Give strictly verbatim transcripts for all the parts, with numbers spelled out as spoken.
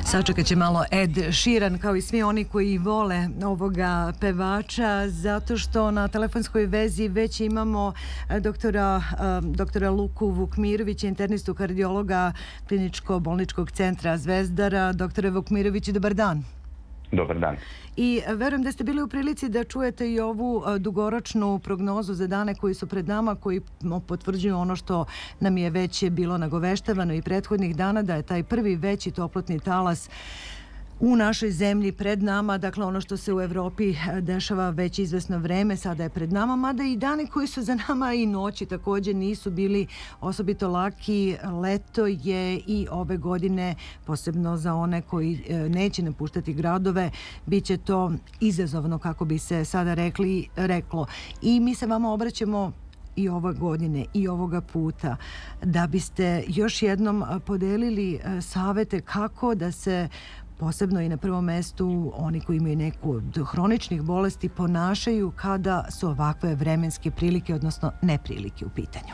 Sačekat će malo Ed Sheeran, kao i svi oni koji vole ovoga pevača, zato što na telefonskoj vezi već imamo doktora, doktora Luku Vukmirovića, internistu kardiologa Kliničko-bolničkog centra Zvezdara. Doktore Vukmiroviću, dobar dan. Dobar dan. I verujem da ste bili u prilici da čujete i ovu dugoročnu prognozu za dane koji su pred nama, koji potvrđuju ono što nam je već bilo nagoveštavano i prethodnih dana, da je taj prvi veći toplotni talas u našoj zemlji pred nama. Dakle, ono što se u Evropi dešava već izvesno vreme, sada je pred nama, mada i dani koji su za nama i noći također nisu bili osobito laki. Leto je i ove godine, posebno za one koji neće napuštati gradove, bit će to izazovno, kako bi se sada rekli, reklo. I mi se vama obraćamo i ove godine i ovoga puta da biste još jednom podelili savete kako da se, posebno i na prvom mestu, oni koji imaju neku od hroničnih bolesti ponašaju kada su ovakve vremenske prilike, odnosno neprilike u pitanju.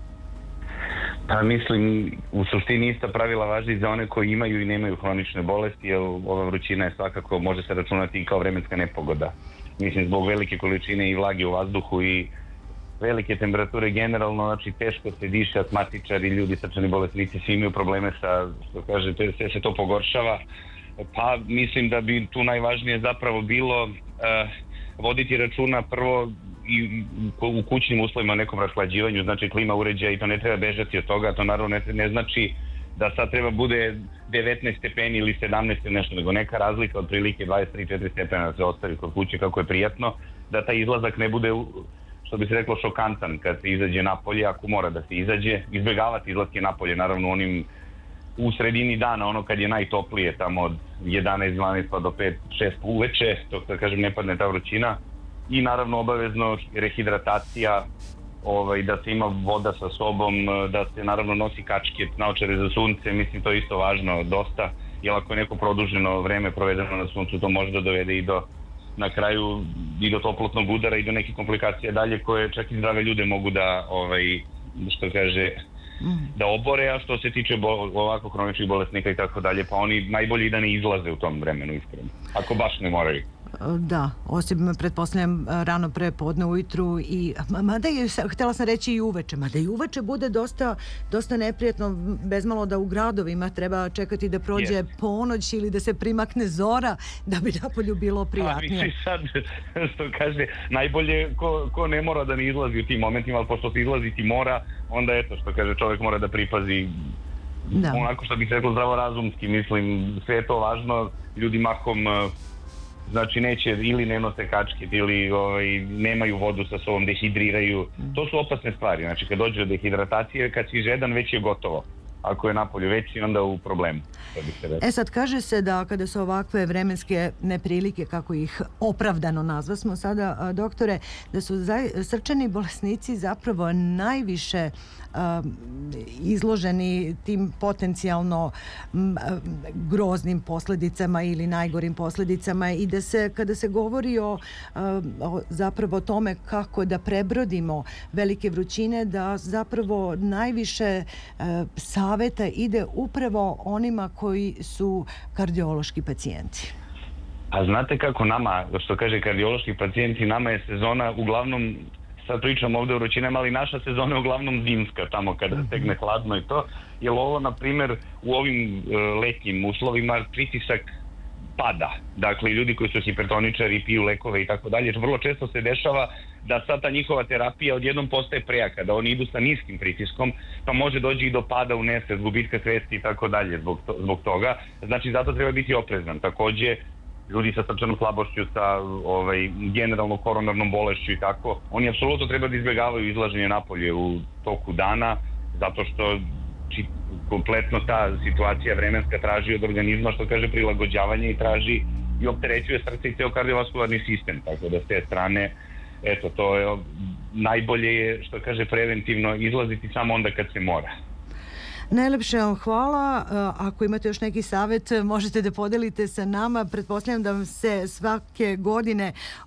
Pa mislim, u suštini ista pravila važi za one koji imaju i nemaju hronične bolesti, jer ova vrućina je svakako, može se računati i kao vremenska nepogoda. Mislim, zbog velike količine i vlage u vazduhu i velike temperature generalno, znači teško se diše, astmatičari, ljudi, srčani bolesnici, svi imaju probleme sa, što kažete, sve se to pogoršava. Pa mislim da bi tu najvažnije zapravo bilo uh, voditi računa prvo i u kućnim uslovima, nekom rashlađivanju, znači klima uređaja, i to ne treba bežati od toga. To naravno ne, ne znači da sad treba bude devetnaest stepeni ili sedamnaest ili nešto, nego neka razlika od prilike dvadeset tri do četiri stepena da se ostavi kod kuće kako je prijatno, da taj izlazak ne bude, što bi se reklo, šokantan kad se izađe napolje, ako mora da se izađe, izbjegavati izlaske napolje, naravno onim u sredini dana, ono kad je najtoplije, tamo od jedanaest dvanaest pa do pet šest uveče, dok da kažem ne padne ta vrućina, i naravno obavezno rehidratacija, ovaj, da se ima voda sa sobom, da se naravno nosi kačket, naočare za sunce, mislim to je isto važno dosta, jer ako je neko produženo vreme provedeno na suncu, to može da dovede i do, na kraju, i do toplotnog udara i do nekih komplikacija dalje koje čak i zdrave ljude mogu da, ovaj, što kaže, da obore, a što se tiče ovako hroničnih bolesnika i tako dalje, pa oni najbolje i da ne izlaze u tom vremenu, iskreno, ako baš ne moraju. Da, osim, pretpostavljam, rano pre podne ujutru i, mada je, htjela sam reći i uveče, mada i uveče bude dosta, dosta neprijetno, bezmalo da u gradovima treba čekati da prođe yes. ponoć ili da se primakne zora da bi napolju bilo prijatnije. A mi sad, što kaže, najbolje ko, ko ne mora da ne izlazi u tim momentima, ali pošto se izlaziti mora, onda eto, što kaže, čovjek mora da pripazi, da. Onako što bih rekao zdravorazumski, mislim, sve je to važno, ljudi mahom, znači neće ili ne nose kačket ili ovaj, nemaju vodu sa sobom, dehidriraju. To su opasne stvari. Znači kad dođe do dehidratacije, kad si žedan, već je gotovo. Ako je napolju veći, onda u problemu. E sad, kaže se da kada su ovakve vremenske neprilike, kako ih opravdano nazvasmo sada, doktore, da su srčani bolesnici zapravo najviše um, izloženi tim potencijalno um, groznim posljedicama ili najgorim posljedicama, i da se, kada se govori o, um, o zapravo tome kako da prebrodimo velike vrućine, da zapravo najviše uh, saveta ide upravo onima koji su kardiološki pacijenti. A znate kako nama, što kaže kardiološki pacijenti, nama je sezona uglavnom, sad pričam ovdje o vrućinama, ali naša sezona je uglavnom zimska, tamo kada stegne hladno i to, jer ovo, na primjer, u ovim letnjim uslovima pritisak pada. Dakle, ljudi koji su hipertoničari, piju lekove i tako dalje, vrlo često se dešava da sad ta njihova terapija odjednom postaje prejaka, da oni idu sa niskim pritiskom, pa može doći i do pada u nesvest, gubitka svesti i tako dalje zbog, to, zbog toga. Znači, zato treba biti oprezan. Također, ljudi sa srčanom slabošću, sa ovaj, generalno koronarnom bolešću i tako, oni apsolutno treba da izbjegavaju izlaženje napolje u toku dana, zato što či, kompletno ta situacija vremenska traži od organizma, što kaže, prilagođavanje i traži i opterećuje srce i ceo kardiovaskularni sistem, tako da s te strane, eto, to je najbolje je, što kaže, preventivno izlaziti samo onda kad se mora. Najlepše vam hvala. Ako imate još neki savjet, možete da podelite sa nama. Pretpostavljam da vam se svake godine